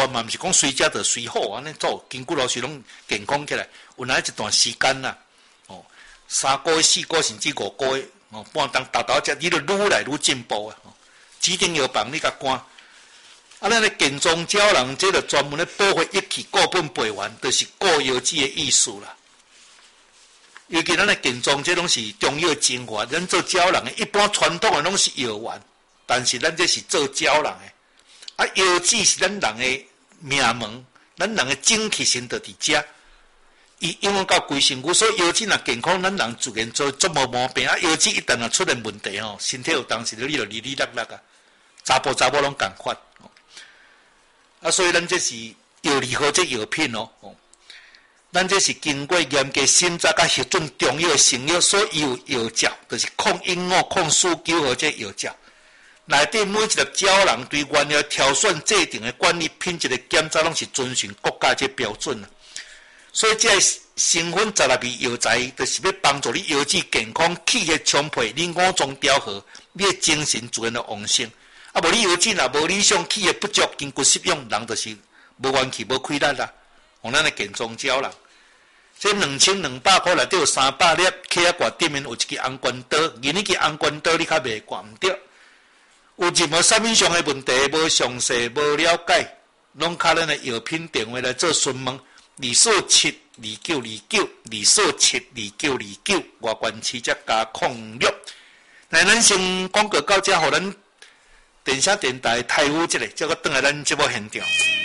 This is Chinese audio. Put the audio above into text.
全嘛，毋是讲随食就随好安尼做，筋骨老师拢健康起来。有哪一段时间啦，3个月、4个月甚至5个月，半当达到只，你就愈来愈进步啊！指定药房你甲关，咱咧健壮胶囊，这个专门咧保护益气、固本培元，就是固药剂的意思啦。尤其咱咧健壮，这拢是中药精华，咱做胶囊的，一般传统的拢是药丸，但是咱这是做胶囊的。药剂是咱人的命门，咱人的精气神就伫遮。伊因为到规身躯，所以药剂若健康，咱人自然做足无毛病。药剂一旦若出现问题身体有当时你就哩哩落落啊，查甫拢共款。所以咱这是药理好这药品咱这是经过严格审查甲核准中药成药所有药胶，就是抗因5、抗4、9号这药胶。内底每一粒胶囊对原料挑选制定的管理品质的检查，拢是遵循国家这标准啊。所以这成分16味药材，就是要帮助你药剂健康、气血充沛，你五脏调和，你的精神自然就旺盛。无你药剂若无理想，气血不足，筋骨失用，人就是无元气、无气力啦。咱的健壮胶囊，这2200块内底有300粒，起啊挂顶面有一支红关刀，今日支红关刀你较袂挂毋着。有任何产品上的问题，无详细、无了解，拢靠咱的药品电话来做询问。2472929，2472929，外观市则加06。那咱先广告到这，互咱电视电台台呼一下，再个转来咱节目现场。